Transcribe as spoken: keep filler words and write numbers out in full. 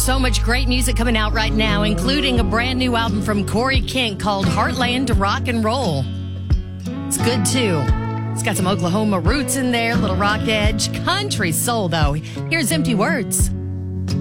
So much great music coming out right now, including a brand new album from Corey Kent called Heartland to Rock and Roll. It's good, too. It's got some Oklahoma roots in there, little rock edge. Country soul, though. Here's Empty Words.